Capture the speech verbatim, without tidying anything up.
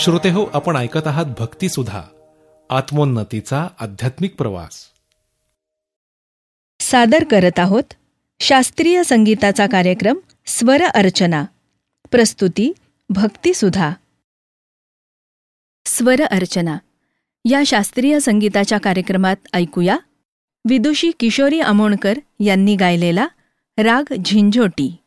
श्रोतेहो, आपण ऐकत आहात भक्तिसुधा, आत्मोन्नतीचा आध्यात्मिक प्रवास. सादर करत आहोत शास्त्रीय संगीताचा कार्यक्रम स्वर अर्चना. प्रस्तुती भक्तिसुधा. स्वर अर्चना या शास्त्रीय संगीताच्या कार्यक्रमात ऐकूया विदुषी किशोरी आमोणकर यांनी गायलेला राग झिंझोटी.